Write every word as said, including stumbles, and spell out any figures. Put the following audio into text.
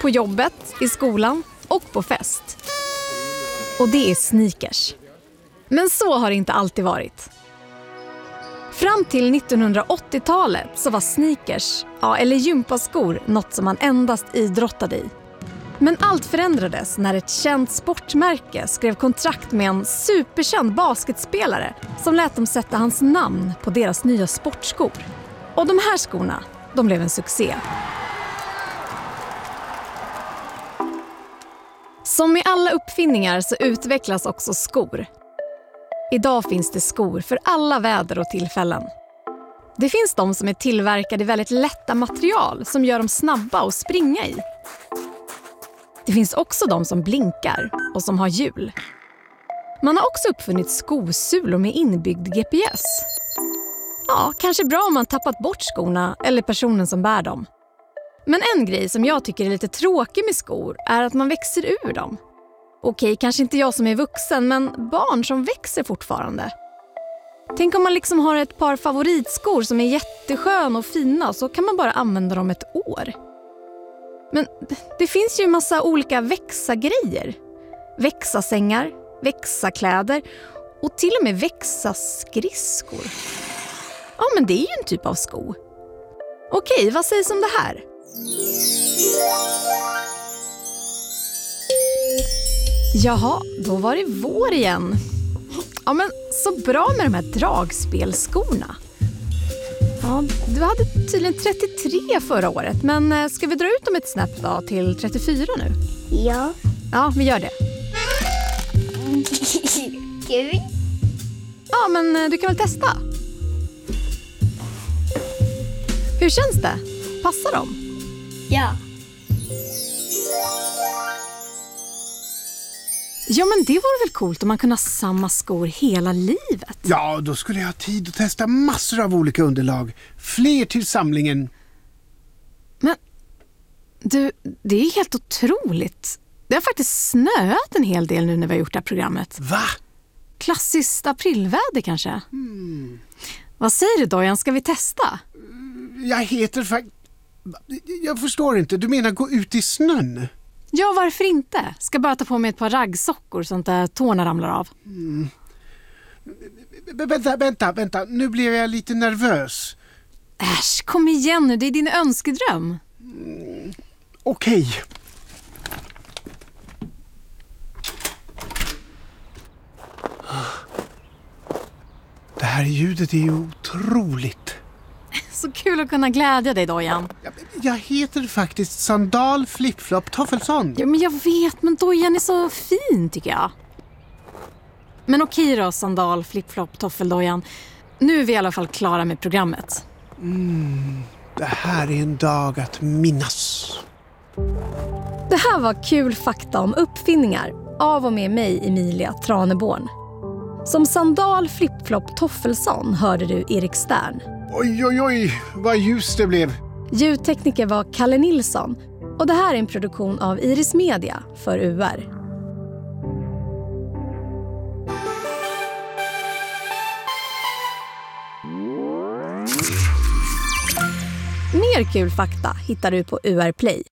På jobbet, i skolan och på fest. Och det är sneakers. Men så har det inte alltid varit. Fram till nittonhundraåttiotalet så var sneakers, ja, eller gympaskor, något som man endast idrottade i. Men allt förändrades när ett känt sportmärke skrev kontrakt med en superkänd basketspelare som lät dem sätta hans namn på deras nya sportskor. Och de här skorna, de blev en succé. Som med alla uppfinningar så utvecklas också skor. Idag finns det skor för alla väder och tillfällen. Det finns de som är tillverkade i väldigt lätta material som gör dem snabba att springa i. Det finns också de som blinkar och som har hjul. Man har också uppfunnit skosulor med inbyggd G P S. Ja, kanske bra om man tappat bort skorna eller personen som bär dem. Men en grej som jag tycker är lite tråkig med skor är att man växer ur dem. Okej, kanske inte jag som är vuxen, men barn som växer fortfarande. Tänk om man liksom har ett par favoritskor som är jättesköna och fina, så kan man bara använda dem ett år. Men det finns ju en massa olika växa-grejer. Växa-sängar, växa-kläder och till och med växa-skridskor. Ja, men det är ju en typ av sko. Okej, vad sägs om det här? Jaha, då var det vår igen. Ja, men så bra med de här dragspelskorna. Ja, du hade tydligen trettiotre förra året, men ska vi dra ut dem ett snäpp då till trettiofyra nu? Ja. Ja, vi gör det. Kul. Ja, men du kan väl testa? Hur känns det? Passar de? Ja. Ja, men det vore väl coolt om man kunde ha samma skor hela livet. Ja, då skulle jag ha tid att testa massor av olika underlag. Fler till samlingen. Men du, det är helt otroligt. Det har faktiskt snöat en hel del nu när vi har gjort det här programmet. Va? Klassiskt aprilväder kanske. Hmm. Vad säger du, Dojan? Ska vi testa? Jag heter faktiskt... Jag förstår inte. Du menar gå ut i snön? Ja, varför inte? Ska bara ta på mig ett par raggsockor så att inte tårna ramlar av. Mm. Vänta, vänta, vänta. Nu blev jag lite nervös. Äsch, kom igen nu. Det är din önskedröm. Mm. Okej. Okay. Det här ljudet är ju otroligt. Så kul att kunna glädja dig, Dojan. Jag heter faktiskt Sandal Flipflop Toffelsson. Ja, men jag vet, men Dojan är så fin tycker jag. Men okej då, Sandal Flipflop Toffeldojan. Nu är vi i alla fall klara med programmet. Mm, det här är en dag att minnas. Det här var kul fakta om uppfinningar av och med mig, Emilia Traneborn. Som Sandal Flipflop Toffelsson hörde du Erik Stern. Oj, oj, oj, vad ljus det blev. Ljudtekniker var Kalle Nilsson och det här är en produktion av Iris Media för U R. Mer kul fakta hittar du på U R Play.